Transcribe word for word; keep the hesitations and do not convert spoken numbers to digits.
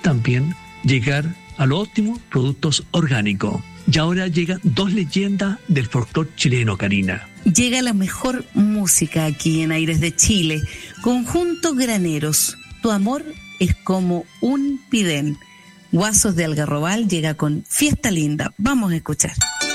también llegar a lo óptimo, productos orgánicos. Y ahora llegan dos leyendas del folclore chileno, Karina. Llega la mejor música aquí en Aires de Chile. Conjunto Graneros. Tu amor es como un pidén. Guasos de Algarrobal llega con Fiesta Linda. Vamos a escuchar.